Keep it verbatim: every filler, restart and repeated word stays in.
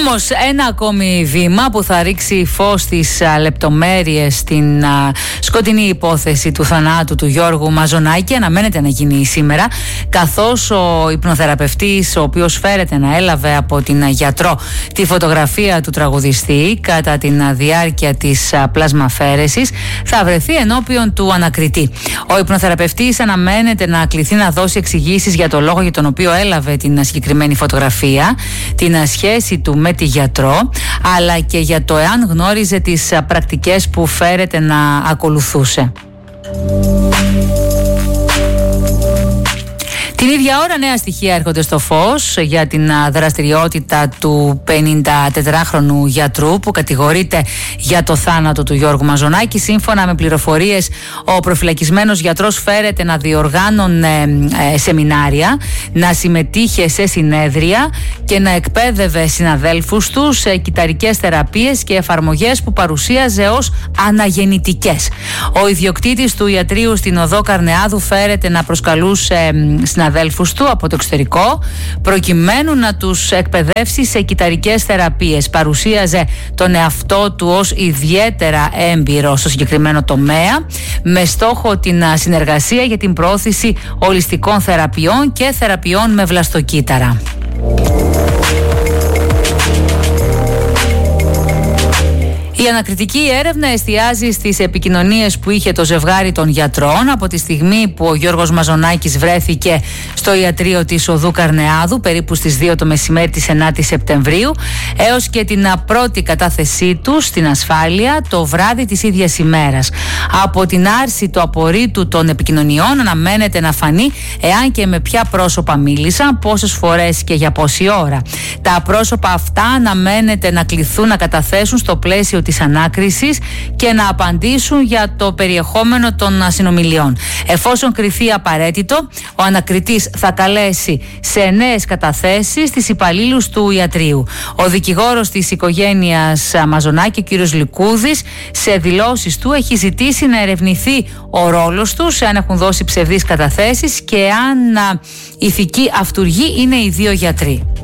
Όμως ένα ακόμη βήμα που θα ρίξει φως στις λεπτομέρειες στην α, σκοτεινή υπόθεση του θανάτου του Γιώργου Μαζονάκη αναμένεται να γίνει σήμερα, καθώς ο υπνοθεραπευτής, ο οποίος φέρεται να έλαβε από την γιατρό τη φωτογραφία του τραγουδιστή κατά την διάρκεια της πλασμαφαίρεσης, θα βρεθεί ενώπιον του ανακριτή. Ο υπνοθεραπευτής αναμένεται να κληθεί να δώσει εξηγήσεις για το λόγο για τον οποίο έλαβε την συγκεκριμένη φωτογραφία, την σχέση του με τη γιατρό, αλλά και για το εάν γνώριζε τις πρακτικές που φέρεται να ακολουθούσε. Την ίδια ώρα νέα στοιχεία έρχονται στο φως για την δραστηριότητα του πενηντατετράχρονου γιατρού που κατηγορείται για το θάνατο του Γιώργου Μαζονάκη. Σύμφωνα με πληροφορίες, ο προφυλακισμένος γιατρός φέρεται να διοργάνωνε ε, σεμινάρια, να συμμετείχε σε συνέδρια και να εκπαίδευε συναδέλφους του σε κυταρικές θεραπείες και εφαρμογές που παρουσίαζε ως αναγεννητικές. Ο ιδιοκτήτης του ιατρείου στην οδό Καρνεάδου φέρεται να προσκαλούσε ε, συναδέλφους του από το εξωτερικό προκειμένου να τους εκπαιδεύσει σε κυταρικές θεραπείες. Παρουσίαζε τον εαυτό του ως ιδιαίτερα έμπειρο στο συγκεκριμένο τομέα, με στόχο την συνεργασία για την προώθηση ολιστικών θεραπείων και θεραπείων με βλαστοκύτταρα. Η ανακριτική έρευνα εστιάζει στις επικοινωνίες που είχε το ζευγάρι των γιατρών από τη στιγμή που ο Γιώργος Μαζονάκης βρέθηκε στο ιατρείο της οδού Καρνεάδου περίπου στις δύο το μεσημέρι της ενάτης Σεπτεμβρίου έως και την πρώτη κατάθεσή του στην ασφάλεια το βράδυ της ίδιας ημέρας. Από την άρση του απορρίτου των επικοινωνιών αναμένεται να φανεί εάν και με ποια πρόσωπα μίλησαν, πόσες φορές και για πόση ώρα. Τα πρόσωπα αυτά αναμένεται να κληθούν να καταθέσουν στο πλαίσιο της ανάκρισης και να απαντήσουν για το περιεχόμενο των συνομιλιών. Εφόσον κριθεί απαραίτητο, ο ανακριτής θα καλέσει σε νέες καταθέσεις τις υπαλλήλους του ιατρείου. Ο δικηγόρος της οικογένειας Μαζονάκη, ο κ. Λικούδης, σε δηλώσεις του έχει ζητήσει να ερευνηθεί ο ρόλος τους, αν έχουν δώσει ψευδείς καταθέσεις και αν ηθική αυτουργή είναι οι δύο γιατροί.